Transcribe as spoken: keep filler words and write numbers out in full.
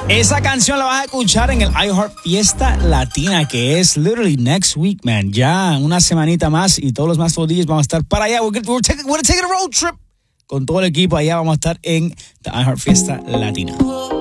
Esa canción la vas a escuchar en el iHeart Fiesta Latina, que es literally next week, man. Ya una semanita más y todos los más días vamos a estar para allá. We're gonna take, we're gonna take a road trip con todo el equipo allá. Vamos a estar en the iHeart Fiesta Latina.